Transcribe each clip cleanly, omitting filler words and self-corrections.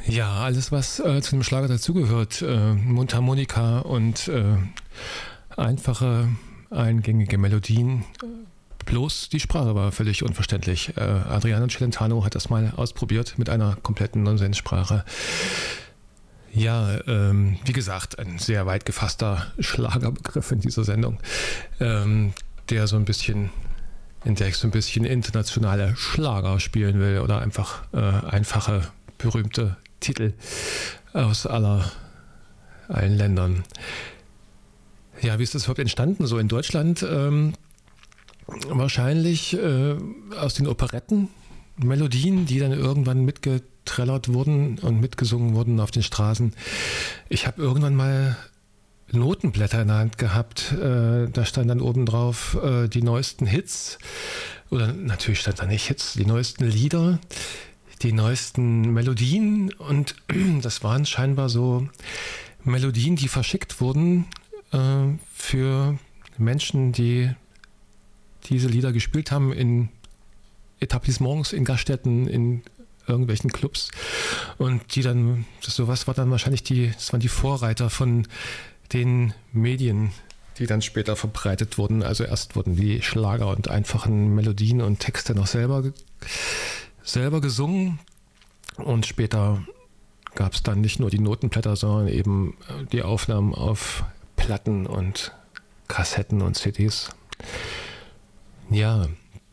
Ja, alles, was zu dem Schlager dazugehört, Mundharmonika und einfache, eingängige Melodien. Bloß die Sprache war völlig unverständlich. Adriano Celentano hat das mal ausprobiert mit einer kompletten Nonsenssprache. Ja, wie gesagt, ein sehr weit gefasster Schlagerbegriff in dieser Sendung, in der ich so ein bisschen internationale Schlager spielen will oder einfach einfache, berühmte Titel aus allen Ländern. Ja, wie ist das überhaupt entstanden? So in Deutschland wahrscheinlich aus den Operetten, Melodien, die dann irgendwann mitgetrellert wurden und mitgesungen wurden auf den Straßen. Ich habe irgendwann mal Notenblätter in der Hand gehabt. Da stand dann oben drauf die neuesten Hits. Oder natürlich stand da nicht Hits, die neuesten Lieder, die neuesten Melodien. Und das waren scheinbar so Melodien, die verschickt wurden für Menschen, die diese Lieder gespielt haben in Etablissements, in Gaststätten, in irgendwelchen Clubs. Und die dann, sowas war dann wahrscheinlich das waren die Vorreiter von den Medien, die dann später verbreitet wurden. Also erst wurden die Schlager und einfachen Melodien und Texte noch selber gesungen. Und später gab es dann nicht nur die Notenblätter, sondern eben die Aufnahmen auf Platten und Kassetten und CDs. Ja,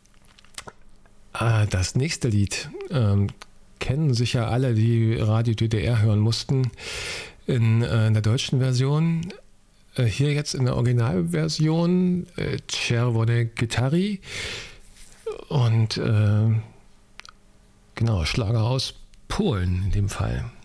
das nächste Lied kennen sicher alle, die Radio DDR hören mussten, in der deutschen Version. Hier jetzt in der Originalversion Czerwone Gitary und genau, Schlager aus Polen in dem Fall.